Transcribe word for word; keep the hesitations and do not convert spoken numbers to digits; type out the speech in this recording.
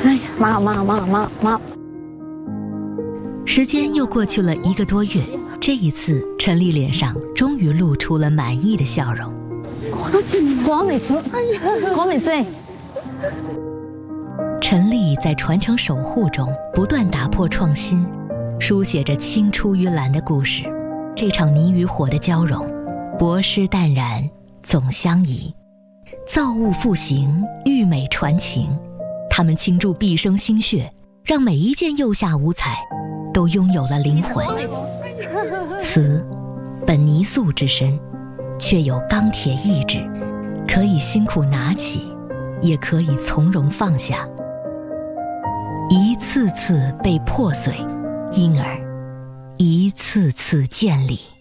哎呀，蛮好，蛮好，蛮好，蛮好，蛮好。 时间又过去了一个多月，这一次陈丽脸上终于露出了满意的笑容。 国美子，国美子。 陈丽在传承守护中不断打破创新，书写着青出于蓝的故事。这场泥与火的交融，薄施淡然总相宜，造物复形，育美传情。他们倾注毕生心血，让每一件釉下五彩都拥有了灵魂。瓷本泥塑之身，却有钢铁意志，可以辛苦拿起，也可以从容放下。一次次被破碎，因而一次次建立。